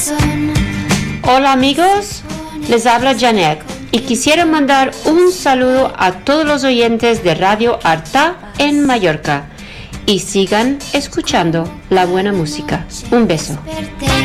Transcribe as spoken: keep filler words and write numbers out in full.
Hola amigos, les habla Janet y quisiera mandar un saludo a todos los oyentes de Radio Arta en Mallorca y sigan escuchando la buena música. Un beso.